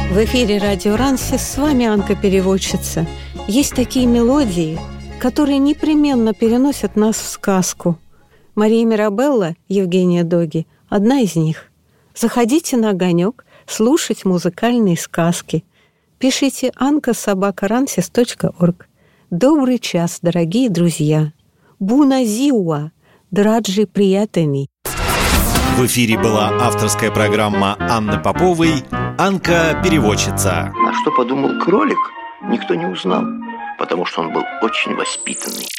В эфире Радио Рансис, с вами Анка-переводчица. Есть такие мелодии, которые непременно переносят нас в сказку. Мария Мирабелла, Евгения Доги – одна из них. Заходите на огонек, слушать музыкальные сказки. Пишите anka@ransis.org. Добрый час, дорогие друзья. Буна зиуа, драджи приятели. В эфире была авторская программа Анны Поповой «Анка-переводчица». А что подумал кролик, никто не узнал, потому что он был очень воспитанный.